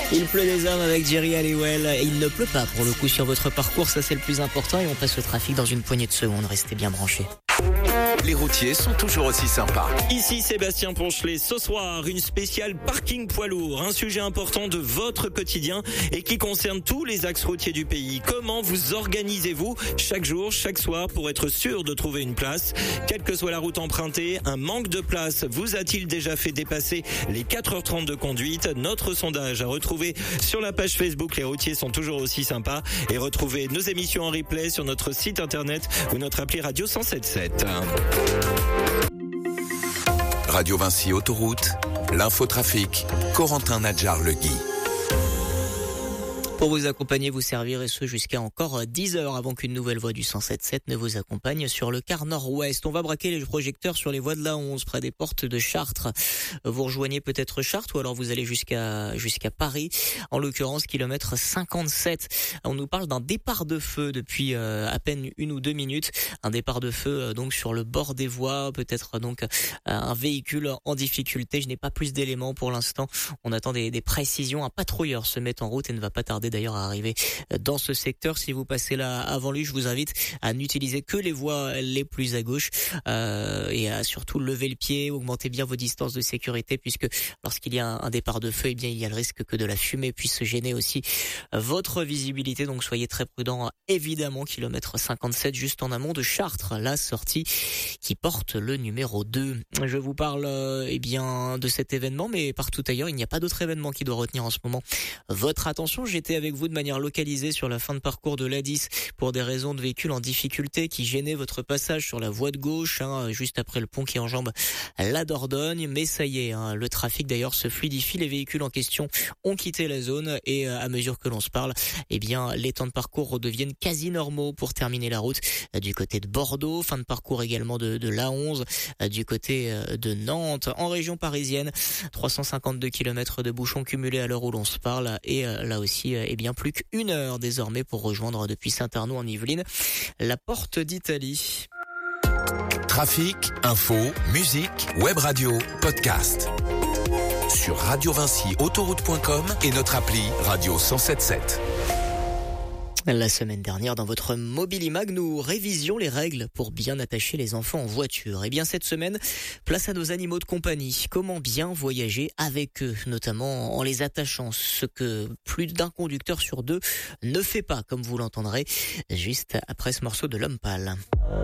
Il pleut des hommes avec Jerry Halliwell. Et il ne pleut pas pour le coup sur votre parcours, ça c'est le plus important. Et on passe au trafic dans une poignée de secondes. Restez bien branchés. Les routiers sont toujours aussi sympas. Ici Sébastien Ponchelet. Ce soir, une spéciale parking poids lourd. Un sujet important de votre quotidien et qui concerne tous les axes routiers du pays. Comment vous organisez-vous chaque jour, chaque soir pour être sûr de trouver une place? Quelle que soit la route empruntée, un manque de place vous a-t-il déjà fait dépasser les 4h30 de conduite? Notre sondage à retrouver sur la page Facebook Les routiers sont toujours aussi sympas. Et retrouvez nos émissions en replay sur notre site internet ou notre appli Radio 107.7. Radio Vinci Autoroute, l'infotrafic, Corentin Nadjar-Legui. Pour vous accompagner, vous servir et ce jusqu'à encore 10 heures avant qu'une nouvelle voie du 107.7 ne vous accompagne sur le quart nord-ouest. On va braquer les projecteurs sur les voies de la 11 près des portes de Chartres. Vous rejoignez peut-être Chartres ou alors vous allez jusqu'à Paris. En l'occurrence, kilomètre 57. On nous parle d'un départ de feu depuis à peine 1 ou 2 minutes. Un départ de feu donc sur le bord des voies, peut-être donc un véhicule en difficulté. Je n'ai pas plus d'éléments pour l'instant. On attend des précisions. Un patrouilleur se met en route et ne va pas tarder d'ailleurs à arriver dans ce secteur. Si vous passez là avant lui, je vous invite à n'utiliser que les voies les plus à gauche et à surtout lever le pied, augmenter bien vos distances de sécurité puisque lorsqu'il y a un départ de feu, eh bien il y a le risque que de la fumée puisse gêner aussi votre visibilité. Donc soyez très prudents. Évidemment, kilomètre 57 juste en amont de Chartres, la sortie qui porte le numéro 2. Je vous parle eh bien de cet événement, mais partout ailleurs, il n'y a pas d'autre événement qui doit retenir en ce moment votre attention. J'étais avec vous de manière localisée sur la fin de parcours de l'A10 pour des raisons de véhicules en difficulté qui gênaient votre passage sur la voie de gauche, juste après le pont qui enjambe la Dordogne. Mais ça y est, le trafic d'ailleurs se fluidifie. Les véhicules en question ont quitté la zone et à mesure que l'on se parle, eh bien les temps de parcours redeviennent quasi normaux pour terminer la route du côté de Bordeaux. Fin de parcours également de l'A11 du côté de Nantes. En région parisienne, 352 km de bouchons cumulés à l'heure où l'on se parle et là aussi eh bien plus qu'1 heure désormais pour rejoindre depuis Saint-Arnaud en Yvelines la porte d'Italie. Trafic, info, musique, web radio, podcast. Sur radiovinciautoroute.com et notre appli Radio 107.7. La semaine dernière, dans votre Mobilimag, nous révisions les règles pour bien attacher les enfants en voiture. Et bien cette semaine, place à nos animaux de compagnie. Comment bien voyager avec eux, notamment en les attachant, ce que plus d'un conducteur sur 2 ne fait pas, comme vous l'entendrez, juste après ce morceau de L'Homme Pâle.